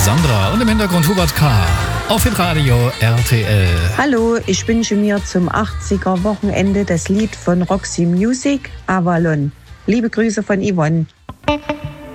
Sandra und im Hintergrund Hubert K. auf Hitradio RTL. Hallo, ich wünsche mir zum 80er Wochenende das Lied von Roxy Music, Avalon. Liebe Grüße von Yvonne.